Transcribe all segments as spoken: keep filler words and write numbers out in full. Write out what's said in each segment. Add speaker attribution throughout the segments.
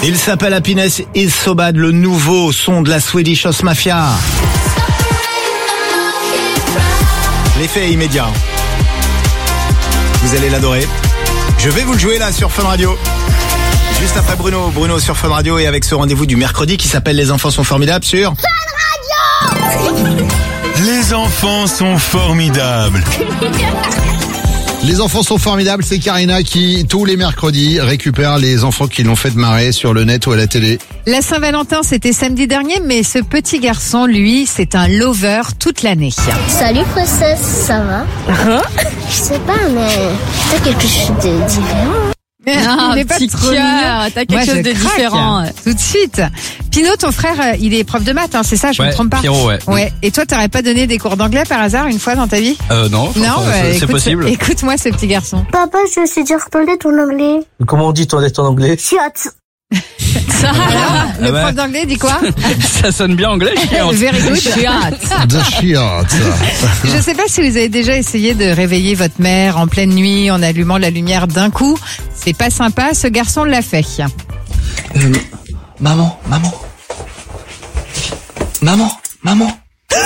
Speaker 1: Il s'appelle Happiness is so bad, le nouveau son de la Swedish House Mafia. L'effet est immédiat. Vous allez l'adorer. Je vais vous le jouer là sur Fun Radio. Juste après Bruno, Bruno sur Fun Radio et avec ce rendez-vous du mercredi qui s'appelle Les enfants sont formidables sur Fun Radio.
Speaker 2: Les enfants sont formidables.
Speaker 3: Les enfants sont formidables, c'est Karina qui, tous les mercredis, récupère les enfants qui l'ont fait marrer sur le net ou à la télé.
Speaker 4: La Saint-Valentin, c'était samedi dernier, mais ce petit garçon, lui, c'est un lover toute l'année.
Speaker 5: Salut princesse, ça va?
Speaker 4: Hein?
Speaker 5: Je sais pas, mais t'as quelque chose de différent.
Speaker 4: Ah, il est pas
Speaker 6: petit
Speaker 4: trop
Speaker 6: cœur,
Speaker 4: mignon.
Speaker 6: t'as quelque
Speaker 4: Moi,
Speaker 6: chose
Speaker 4: je
Speaker 6: de
Speaker 4: craque,
Speaker 6: différent.
Speaker 4: Tout de suite. Pino, ton frère, il est prof de maths, hein, c'est ça, je
Speaker 7: Ouais,
Speaker 4: me trompe pas?
Speaker 7: Pierrot, ouais.
Speaker 4: Ouais. Et toi, t'aurais pas donné des cours d'anglais par hasard une fois dans ta vie?
Speaker 7: Euh, non,
Speaker 4: Non,
Speaker 7: enfin,
Speaker 4: bah,
Speaker 7: c'est, c'est
Speaker 4: écoute,
Speaker 7: possible.
Speaker 4: Écoute-moi, ce petit garçon.
Speaker 5: Papa, je sais dire toilette ton anglais.
Speaker 8: Comment on dit toilette en anglais?
Speaker 5: Chiotte.
Speaker 4: Alors, le
Speaker 7: Ah bah.
Speaker 4: prof d'anglais dit quoi?
Speaker 7: Ça sonne bien anglais, chiante.
Speaker 4: Very good.
Speaker 3: De chiotte.
Speaker 4: Je sais pas si vous avez déjà essayé de réveiller votre mère en pleine nuit en allumant la lumière d'un coup. C'est pas sympa, ce garçon l'a fait.
Speaker 8: Euh, maman, maman. Maman, maman.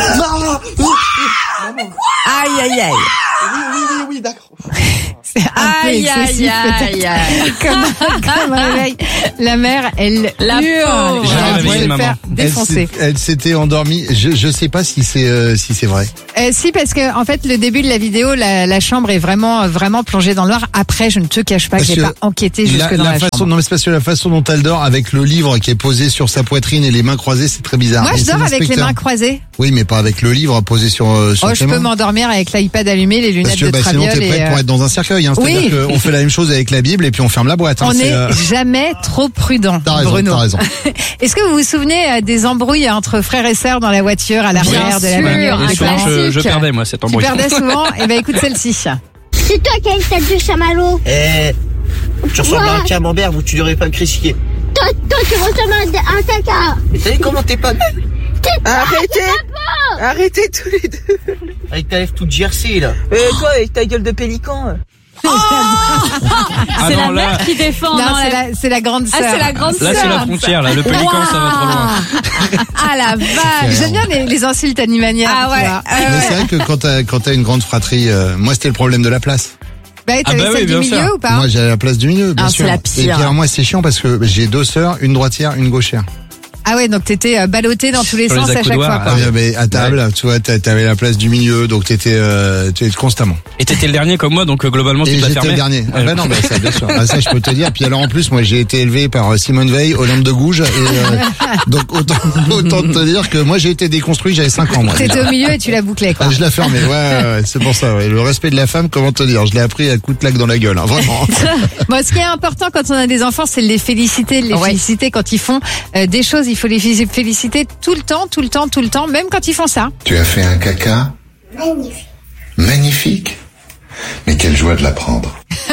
Speaker 4: Aïe, aïe, aïe.
Speaker 8: Oui, oui, oui, oui, d'accord.
Speaker 4: C'est un peu
Speaker 6: Aïe,
Speaker 4: excessif,
Speaker 6: aïe,
Speaker 4: peut-être.
Speaker 6: aïe,
Speaker 4: Comme, comme un réveil. La mère, elle
Speaker 6: La
Speaker 4: hurle.
Speaker 6: pauvre.
Speaker 4: J'ai
Speaker 7: J'ai
Speaker 4: envie
Speaker 7: réveillé
Speaker 4: de
Speaker 7: une
Speaker 4: le faire
Speaker 7: maman.
Speaker 3: Elle
Speaker 4: défoncer.
Speaker 3: s'est- Elle s'était endormie. Je, je sais pas si c'est, euh, si c'est vrai.
Speaker 4: Euh, si, parce que en fait, le début de la vidéo, la, la chambre est vraiment, vraiment plongée dans le noir. Après, je ne te cache pas
Speaker 3: Parce
Speaker 4: que j'ai
Speaker 3: que
Speaker 4: pas enquêté jusque
Speaker 3: La,
Speaker 4: dans
Speaker 3: la
Speaker 4: la,
Speaker 3: façon,
Speaker 4: chambre.
Speaker 3: non mais c'est parce que la façon dont elle dort avec le livre qui est posé sur sa poitrine et les mains croisées, c'est très bizarre.
Speaker 4: Moi,
Speaker 3: Et
Speaker 4: je
Speaker 3: c'est
Speaker 4: dors avec les
Speaker 3: l'inspecteur.
Speaker 4: mains croisées.
Speaker 3: Oui, mais pas avec le livre posé sur, euh, sur
Speaker 4: Oh,
Speaker 3: tes
Speaker 4: je peux
Speaker 3: mains.
Speaker 4: m'endormir avec l'iPad allumé, les lunettes
Speaker 3: Parce que
Speaker 4: de
Speaker 3: bah, sinon
Speaker 4: traviole.
Speaker 3: t'es prête
Speaker 4: et, euh,
Speaker 3: pour être dans un cercueil. Hein.
Speaker 4: oui.
Speaker 3: C'est-à-dire qu'on fait la même chose avec la Bible et puis on ferme la boîte. Hein.
Speaker 4: on
Speaker 3: C'est,
Speaker 4: n'est
Speaker 3: euh,
Speaker 4: jamais trop prudent,
Speaker 3: T'as raison,
Speaker 4: Bruno.
Speaker 3: t'as raison.
Speaker 4: Est-ce que vous vous souvenez euh, des embrouilles entre frères et sœurs dans la voiture, à l'arrière de la
Speaker 6: sûr,
Speaker 4: bagnole?
Speaker 6: un
Speaker 7: Et souvent, je, je
Speaker 6: classique.
Speaker 7: perdais, moi, cet
Speaker 4: Tu
Speaker 7: embrouille.
Speaker 4: perdais souvent? Eh ben, écoute celle-ci.
Speaker 5: C'est toi qui as une tête de chamallow.
Speaker 8: Eh, tu ressembles à un camembert, vous tu devrais pas me critiquer.
Speaker 5: Toi, toi, tu ressembles à un caca.
Speaker 8: Mais t'as vu comment t'es pas belle? Arrêtez! Arrêtez tous les deux! Avec ta lèvre toute gercée, là. Et toi, avec ta gueule de pélican.
Speaker 7: Ah
Speaker 6: C'est
Speaker 7: non,
Speaker 6: la
Speaker 7: là,
Speaker 6: mère qui défend.
Speaker 4: Non,
Speaker 6: non,
Speaker 4: c'est
Speaker 6: la-
Speaker 4: la, c'est la grande
Speaker 6: Ah,
Speaker 4: sœur.
Speaker 6: c'est la grande
Speaker 7: là,
Speaker 6: sœur.
Speaker 7: c'est la frontière, là. Le pélican, ça va trop loin.
Speaker 6: Ah la vache.
Speaker 4: J'aime bien les, les insultes animanières.
Speaker 6: Ah
Speaker 4: tu
Speaker 6: ouais.
Speaker 4: vois.
Speaker 6: Ah
Speaker 3: Mais
Speaker 6: ouais.
Speaker 3: c'est vrai que quand t'as, quand t'as une grande fratrie, euh, moi c'était le problème de la place.
Speaker 4: Bah, t'avais
Speaker 7: Ah bah
Speaker 4: celle
Speaker 7: oui,
Speaker 4: du
Speaker 7: bien
Speaker 4: milieu
Speaker 7: sûr.
Speaker 4: ou pas?
Speaker 3: Moi j'avais la place du milieu, bien
Speaker 6: Ah,
Speaker 3: sûr.
Speaker 6: c'est la
Speaker 3: Et puis
Speaker 6: pire.
Speaker 3: alors moi c'est chiant parce que j'ai deux sœurs, une droitière, une gauchère.
Speaker 4: Ah ouais, donc t'étais euh, ballotté dans tous les
Speaker 7: Sur les
Speaker 4: sens à chaque
Speaker 7: accoudoirs,
Speaker 4: fois.
Speaker 3: Ah,
Speaker 4: Quoi.
Speaker 3: oui, mais à table, tu vois, t'a- t'avais la place du milieu, donc t'étais, euh, tu étais constamment.
Speaker 7: Et t'étais le dernier comme moi, donc euh, globalement, tu
Speaker 3: Et
Speaker 7: te la
Speaker 3: j'étais
Speaker 7: fermais.
Speaker 3: le dernier. Ah
Speaker 7: Ouais.
Speaker 3: bah non, bah ça, bien sûr. Ah, ça, je peux te dire. Puis alors en plus, moi, j'ai été élevé par euh, Simone Veil, Olympe de Gouges, et euh, donc autant, autant te dire que moi, j'ai été déconstruit, j'avais cinq ans, moi.
Speaker 4: T'étais au milieu et tu la bouclais, quoi.
Speaker 3: Ah, je la fermais, ouais, ouais, ouais, c'est pour ça. Ouais. Le respect de la femme, comment te dire, je l'ai appris à coups de claque dans la gueule, hein, vraiment.
Speaker 4: Bon, ce qui est important quand on a des enfants, c'est de les féliciter, de les
Speaker 6: Ouais.
Speaker 4: féliciter quand ils font euh, des choses. Il faut les fé- féliciter tout le temps, tout le temps, tout le temps, même quand ils font ça.
Speaker 9: Tu as fait un caca
Speaker 5: Magnifique.
Speaker 9: magnifique. Mais quelle joie de l'apprendre.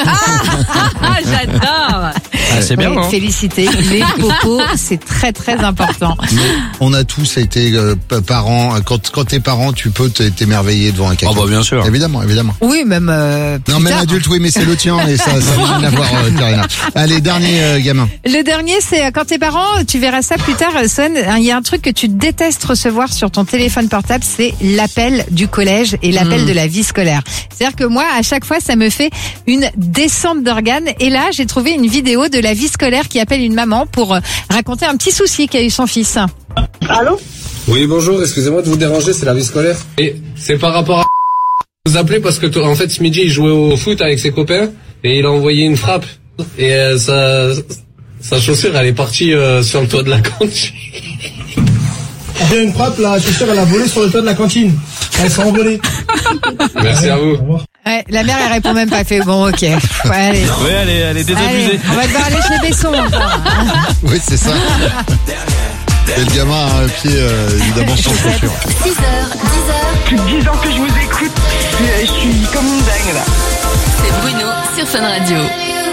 Speaker 6: Ah, j'adore.
Speaker 7: Ah, c'est bien,
Speaker 4: Ouais,
Speaker 7: hein.
Speaker 4: féliciter les popos, c'est très très important.
Speaker 3: On a tous été euh, p- parents. Quand, quand t'es parent, tu peux t- t'émerveiller devant un caca.
Speaker 7: Oh bah bien sûr.
Speaker 3: Évidemment, évidemment.
Speaker 4: Oui, même. Euh, plus
Speaker 3: Non, même
Speaker 4: tard.
Speaker 3: adulte, oui, mais c'est le tien, et ça, ça n'a rien à voir, euh, Karina. Allez, dernier euh, gamin.
Speaker 4: Le dernier, c'est euh, quand tes parents, tu verras ça plus tard, euh, Son, hein, il y a un truc que tu détestes recevoir sur ton téléphone portable, c'est l'appel du collège et l'appel de la vie scolaire. C'est-à-dire que moi, à chaque fois, ça me fait une descente d'organes. Et là, j'ai trouvé une vidéo de la vie scolaire qui appelle une maman pour euh, raconter un petit souci qu'a eu son fils.
Speaker 5: Allô?
Speaker 10: Oui, bonjour, excusez-moi de vous déranger, c'est la vie scolaire. Et c'est par rapport à... Vous appelez parce que, en fait, ce midi, il jouait au foot avec ses copains et il a envoyé une frappe. Et euh, sa, sa chaussure, elle est partie euh, sur le toit de la cantine.
Speaker 11: Il y a une frappe, la chaussure, elle a volé sur le toit de la cantine. Elle s'est envolée.
Speaker 10: Merci à vous.
Speaker 4: Ouais, la mère, elle répond même pas. Elle fait bon, ok. Ouais, allez.
Speaker 7: Ouais, elle est, elle est désabusée.
Speaker 4: Allez, on va devoir aller chez Besson encore.
Speaker 3: Oui, c'est ça. Et le gamin a un pied, euh, évidemment, sans chaussure.
Speaker 5: six heures, dix heures.
Speaker 12: Plus de dix ans que je vous écoute. Je suis comme une dingue là.
Speaker 6: C'est Bruno sur Fun Radio.